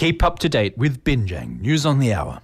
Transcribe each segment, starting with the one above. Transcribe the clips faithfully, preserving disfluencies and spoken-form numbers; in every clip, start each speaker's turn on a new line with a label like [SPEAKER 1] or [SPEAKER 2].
[SPEAKER 1] Keep up to date with Binjang News on the Hour.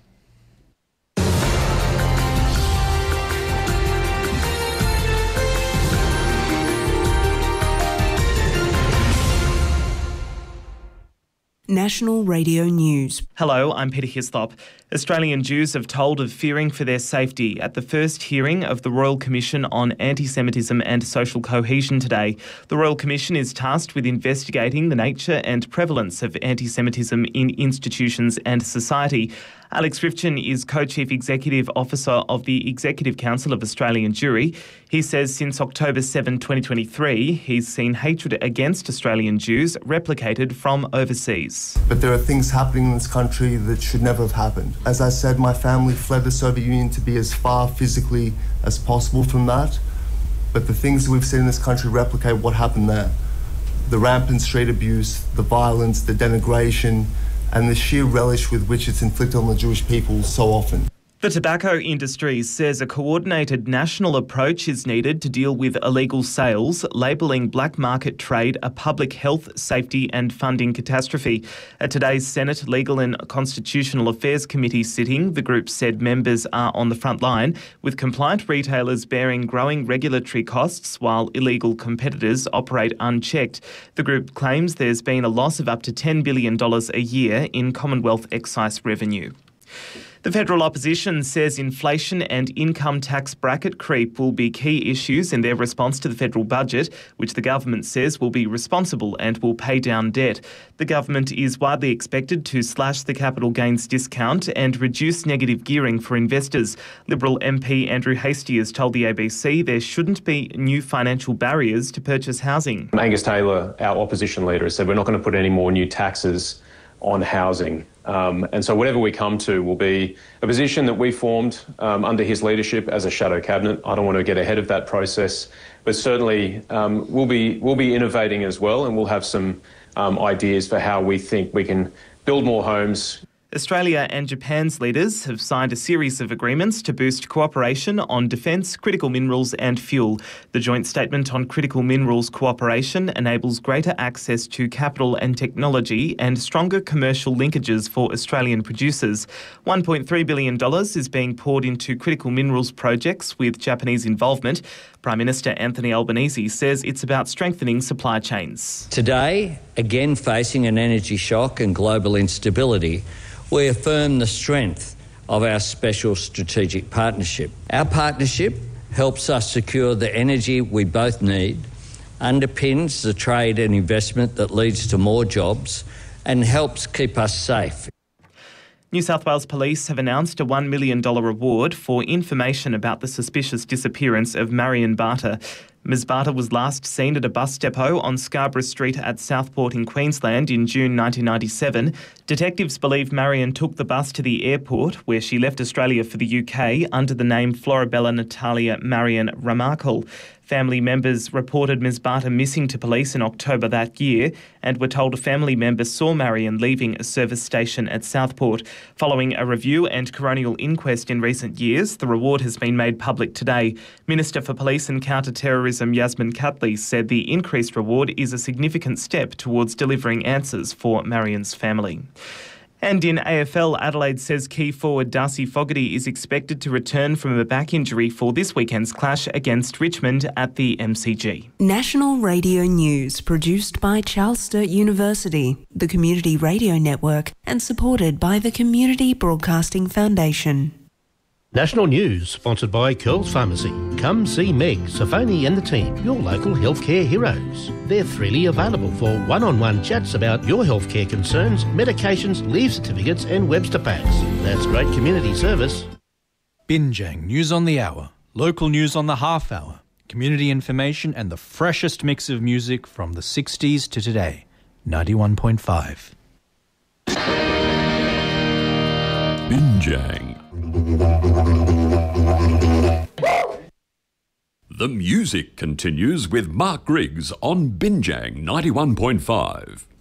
[SPEAKER 2] National Radio News.
[SPEAKER 3] Hello, I'm Peter Hislop. Australian Jews have told of fearing for their safety at the first hearing of the Royal Commission on Anti-Semitism and Social Cohesion today. The Royal Commission is tasked with investigating the nature and prevalence of anti-Semitism in institutions and society. Alex Rifchin is Co-Chief Executive Officer of the Executive Council of Australian Jewry. He says since October seventh, twenty twenty-three, he's seen hatred against Australian Jews replicated from overseas.
[SPEAKER 4] But there are things happening in this country that should never have happened. As I said, my family fled the Soviet Union to be as far physically as possible from that. But the things that we've seen in this country replicate what happened there. The rampant street abuse, the violence, the denigration, and the sheer relish with which it's inflicted on the Jewish people so often.
[SPEAKER 3] The tobacco industry says a coordinated national approach is needed to deal with illegal sales, labelling black market trade a public health, safety and funding catastrophe. At today's Senate Legal and Constitutional Affairs Committee sitting, the group said members are on the front line, with compliant retailers bearing growing regulatory costs while illegal competitors operate unchecked. The group claims there's been a loss of up to ten billion dollars a year in Commonwealth excise revenue. The federal opposition says inflation and income tax bracket creep will be key issues in their response to the federal budget, which the government says will be responsible and will pay down debt. The government is widely expected to slash the capital gains discount and reduce negative gearing for investors. Liberal M P Andrew Hastie has told the A B C there shouldn't be new financial barriers to purchase housing.
[SPEAKER 5] Angus Taylor, our opposition leader, has said we're not going to put any more new taxes on housing. Um, and so whatever we come to will be a position that we formed um, under his leadership as a shadow cabinet. I don't want to get ahead of that process, but certainly um, we'll be we'll be innovating as well, and we'll have some um, ideas for how we think we can build more homes.
[SPEAKER 3] Australia and Japan's leaders have signed a series of agreements to boost cooperation on defence, critical minerals and fuel. The joint statement on critical minerals cooperation enables greater access to capital and technology and stronger commercial linkages for Australian producers. one point three billion dollars is being poured into critical minerals projects with Japanese involvement. Prime Minister Anthony Albanese says it's about strengthening supply chains.
[SPEAKER 6] Today, again facing an energy shock and global instability, we affirm the strength of our special strategic partnership. Our partnership helps us secure the energy we both need, underpins the trade and investment that leads to more jobs, and helps keep us safe.
[SPEAKER 3] New South Wales Police have announced a one million dollars reward for information about the suspicious disappearance of Marion Barter. Miz Barter was last seen at a bus depot on Scarborough Street at Southport in Queensland in June nineteen ninety-seven. Detectives believe Marion took the bus to the airport, where she left Australia for the U K under the name Florabella Natalia Marion Ramarkle. Family members reported Miz Barter missing to police in October that year and were told a family member saw Marion leaving a service station at Southport. Following a review and coronial inquest in recent years, the reward has been made public today. Minister for Police and Counter-Terrorism Yasmin Catley said the increased reward is a significant step towards delivering answers for Marion's family. And in A F L, Adelaide says key forward Darcy Fogarty is expected to return from a back injury for this weekend's clash against Richmond at the M C G.
[SPEAKER 2] National Radio News, produced by Charles Sturt University, the Community Radio Network, and supported by the Community Broadcasting Foundation.
[SPEAKER 7] National News, sponsored by Curls Pharmacy. Come see Meg, Safoni and the team, your local healthcare heroes. They're freely available for one-on-one chats about your healthcare concerns, medications, leave certificates and Webster packs. That's great community service.
[SPEAKER 1] Binjang News on the Hour, local news on the half hour, community information and the freshest mix of music from the sixties to today. ninety-one point five.
[SPEAKER 8] Binjang. The music continues with Mark Griggs on Binjang ninety-one point five.